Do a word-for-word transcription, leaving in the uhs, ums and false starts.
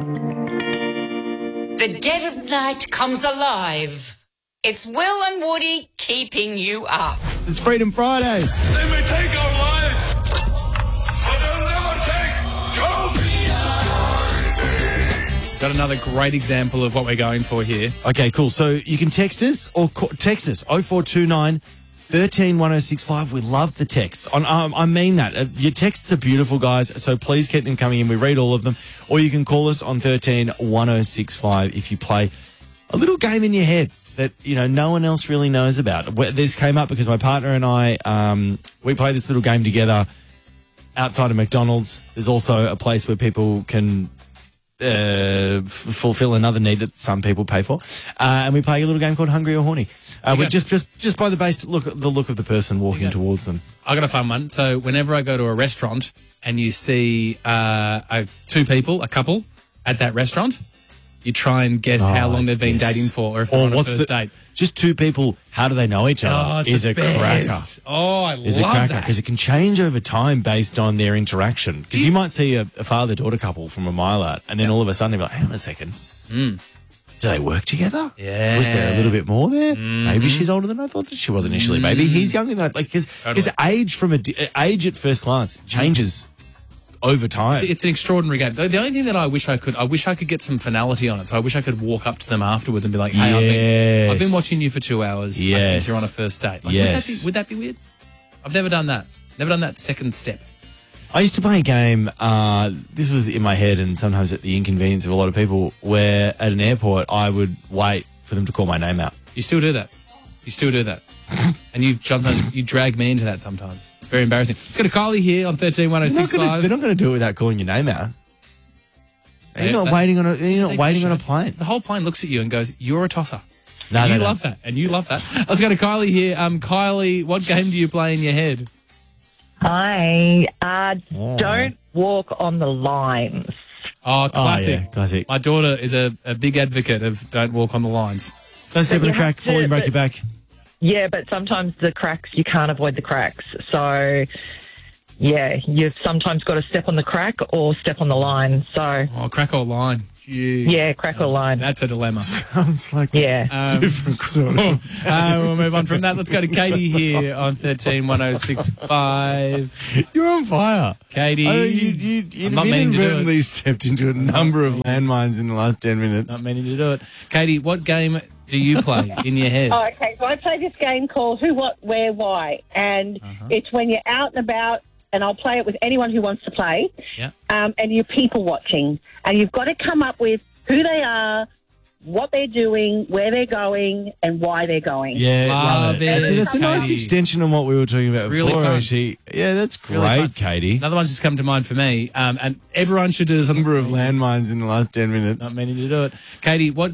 The dead of night comes alive. It's Will and Woody keeping you up. It's Freedom Friday. They may take our lives, but they'll never take trophies. Got another great example of what we're going for here. Okay, cool. So you can text us or call, text us oh four two nine, one three one oh six five. We love the texts. On, um, I mean that. Uh, your texts are beautiful, guys, so please keep them coming in. We read all of them. Or you can call us on one three one oh six five if you play a little game in your head that, you know, no one else really knows about. This came up because my partner and I, um, we play this little game together outside of McDonald's. There's also a place where people can uh, f- fulfill another need that some people pay for. Uh, and we play a little game called Hungry or Horny. Uh, we just, just, just by the base look, the look of the person walking towards them. I got a fun one. So whenever I go to a restaurant and you see uh, uh, two people, a couple, at that restaurant, you try and guess Oh, how long they've been yes. dating for, or if they're Or on a what's first the date. just two people? How do they know each Oh, other? it's is the a cracker. best. Oh, I Is a love cracker that. because it can change over time based on their interaction. Because you might see a, a father-daughter couple from a mile out, and then all of a sudden they're like, "Hang on a second, Mm. do they work together? Yeah. Was there a little bit more there? Mhm. Maybe she's older than I thought that she was initially. Maybe he's younger than I like because Totally. age from a di- age at first glance changes over time. It's, it's an extraordinary game. The the only thing that I wish I could, I wish I could get some finality on it. So I wish I could walk up to them afterwards and be like, "Hey, I've, been, I've been Yes. watching you for two hours. I think Yes. you're on a first date." Like, Yes. Would that, be, would that be weird? I've never done that. Never done that second step. I used to play a game, uh, this was in my head and sometimes at the inconvenience of a lot of people, where at an airport I would wait for them to call my name out. You still do that. You still do that. And you sometimes you drag me into that sometimes. It's very embarrassing. Let's go to Kylie here on thirteen one oh They're not six gonna- five. they're not going to do it without calling your name out. You're They- not they- waiting on a, you're not They waiting on a should. plane. The whole plane looks at you and goes, "You're a tosser." No, And they you don't. love that, and you love that. Let's go to Kylie here. Um, Kylie, what game do you play in your head? Hi. Uh, Oh. Don't walk on the lines. Oh, classic. Oh, yeah, classic. My daughter is a, a big advocate of don't walk on the lines. Don't step in you a crack, have fall to- and break but- your back. Yeah, but sometimes the cracks, you can't avoid the cracks. So, yeah, you've sometimes got to step on the crack or step on the line. So, Oh, crack or line. Gee. yeah, crack or line. That's a dilemma. Sounds like Yeah. Um, different sort of. uh, we'll move on from that. Let's go to Katie here on thirteen one oh six five. You're on fire. Katie. Oh, you, you, you I'm not meaning to do it. inadvertently stepped into a number of landmines in the last ten minutes. Not meaning to do it. Katie, what game do you play in your head? Oh, okay, so I play this game called Who, What, Where, Why, and Uh-huh. it's when you're out and about, and I'll play it with anyone who wants to play, Yeah. um, and you're people watching, and you've got to come up with who they are, what they're doing, where they're going, and why they're going. Yeah, Love love it, That's, a- that's a nice Katie. extension on what we were talking about really before. fun. Actually. Yeah, that's Really great, fun. Katie. Another one's just come to mind for me, um, and everyone should do this. Number of landmines in the last ten minutes. Not meaning to do it. Katie, what